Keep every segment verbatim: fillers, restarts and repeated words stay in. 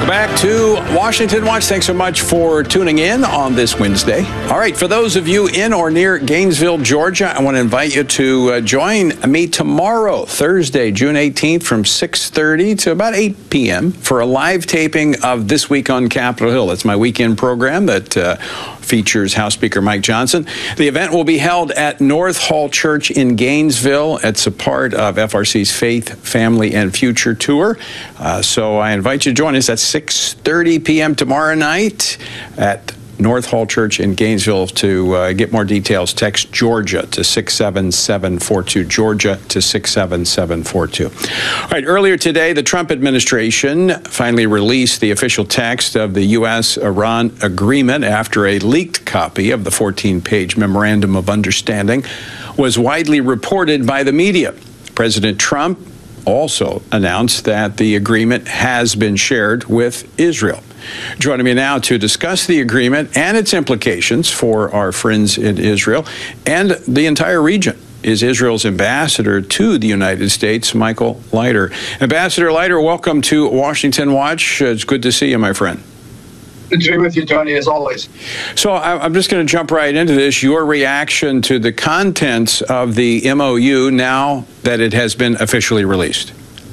Back to Washington Watch. Thanks so much for tuning in on this Wednesday. All right, for those of you in or near Gainesville, Georgia, I want to invite you to uh, join me tomorrow, Thursday, June eighteenth, from six thirty to about eight p m for a live taping of This Week on Capitol Hill. That's my weekend program that uh, features House Speaker Mike Johnson. The event will be held at North Hall Church in Gainesville. It's a part of F R C's Faith, Family, and Future Tour. Uh, so I invite you to join us at six thirty p m tomorrow night at North Hall Church in Gainesville. To uh, get more details, text Georgia to six seven seven four two, Georgia to six seven seven four two. All right, earlier today, the Trump administration finally released the official text of the U S Iran agreement after a leaked copy of the fourteen page Memorandum of Understanding was widely reported by the media. President Trump also announced that the agreement has been shared with Israel. Joining me now to discuss the agreement and its implications for our friends in Israel and the entire region is Israel's ambassador to the United States, Michael Leiter. Ambassador Leiter, welcome to Washington Watch. It's good to see you, my friend. Good to be with you, Tony, as always. So I'm just going to jump right into this. Your reaction to the contents of the M O U now that it has been officially released?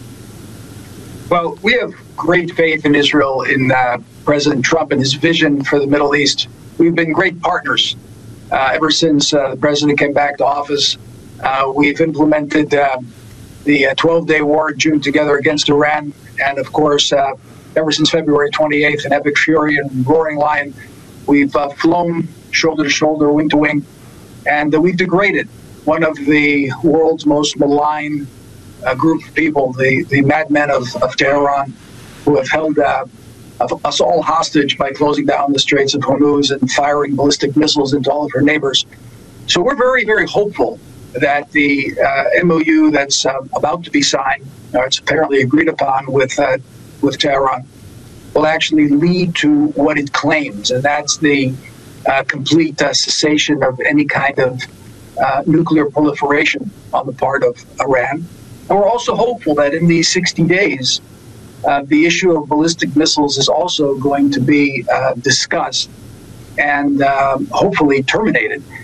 Well, we have great faith in Israel, in uh, President Trump and his vision for the Middle East. We've been great partners uh, ever since uh, the president came back to office. Uh, we've implemented uh, the twelve-day war in June together against Iran, and of course, uh, ever since February twenty-eighth, in Epic Fury and Roaring Lion, we've uh, flown shoulder to shoulder, wing to wing, and uh, we've degraded one of the world's most malign uh, group of people, the, the madmen of, of Tehran, who have held uh, us all hostage by closing down the Straits of Hormuz and firing ballistic missiles into all of her neighbors. So we're very, very hopeful that the uh, M O U that's uh, about to be signed, or it's apparently agreed upon with uh, with Tehran, will actually lead to what it claims, and that's the uh, complete uh, cessation of any kind of uh, nuclear proliferation on the part of Iran. And we're also hopeful that in these sixty days, uh, the issue of ballistic missiles is also going to be uh, discussed and um, hopefully terminated.